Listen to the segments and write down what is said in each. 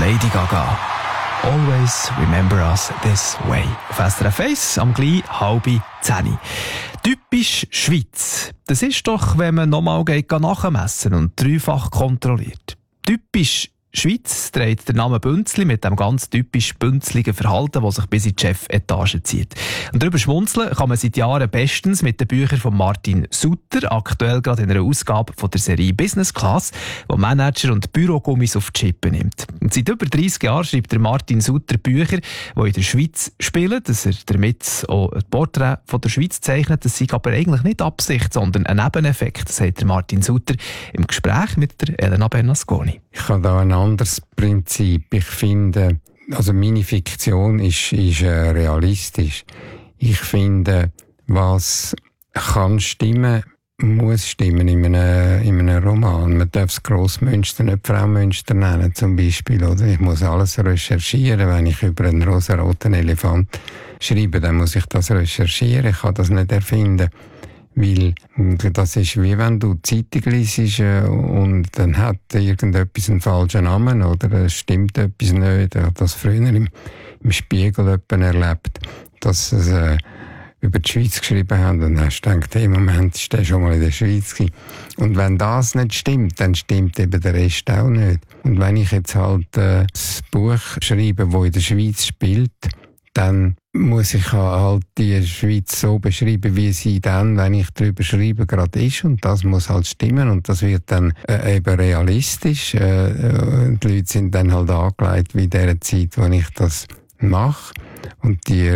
Lady Gaga. Always remember us this way. Auf SRF 1 am gleich 9:30. Typisch Schweiz. Das ist doch, wenn man nochmal nachmessen und dreifach kontrolliert. Typisch Schweiz trägt der Name Bünzli mit dem ganz typisch bünzligen Verhalten, das sich bis in die Chefetage zieht. Und darüber schmunzeln kann man seit Jahren bestens mit den Büchern von Martin Sutter, aktuell gerade in einer Ausgabe von der Serie Business Class, wo Manager und Bürogummis auf die Chippe nimmt. Und seit über 30 Jahren schreibt der Martin Sutter Bücher, die in der Schweiz spielen, dass er damit auch ein Porträt von der Schweiz zeichnet. Das sei aber eigentlich nicht Absicht, sondern ein Nebeneffekt, sagt der Martin Sutter im Gespräch mit der Elena Bernasconi. Ich habe da ein anderes Prinzip. Ich finde, also meine Fiktion ist realistisch. Ich finde, was kann stimmen, muss stimmen in einem Roman. Man darf das Grossmünster nicht Fraumünster nennen, zum Beispiel. Oder? Ich muss alles recherchieren. Wenn ich über einen rosaroten Elefant schreibe, dann muss ich das recherchieren. Ich kann das nicht erfinden. Weil das ist wie wenn du Zeitung liest und dann hat irgendetwas einen falschen Namen oder es stimmt etwas nicht. Ich habe das früher im Spiegel erlebt, dass sie über die Schweiz geschrieben haben und dann hast du gedacht, hey, Moment, ist der schon mal in der Schweiz gewesen? Und wenn das nicht stimmt, dann stimmt eben der Rest auch nicht. Und wenn ich jetzt halt das Buch schreibe, das in der Schweiz spielt, dann muss ich halt die Schweiz so beschreiben, wie sie dann, wenn ich darüber schreibe, gerade ist. Und das muss halt stimmen. Und das wird dann eben realistisch. Die Leute sind dann halt angelegt wie in der Zeit, wo ich das mache. Und die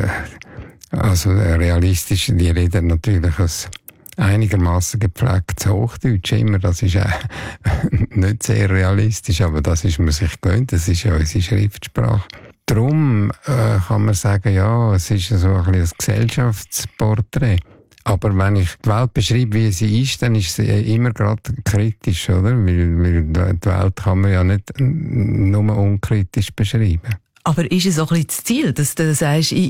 realistisch, die reden natürlich aus einigermaßen gepflegtes Hochdeutsch immer. Das ist auch nicht sehr realistisch, aber das ist man sich gewöhnt. Das ist ja unsere Schriftsprache. Darum kann man sagen, ja, es ist so ein Gesellschaftsporträt. Aber wenn ich die Welt beschreibe, wie sie ist, dann ist sie immer gerade kritisch, oder? Weil die Welt kann man ja nicht nur unkritisch beschreiben. Aber ist es auch ein bisschen das Ziel, dass du sagst,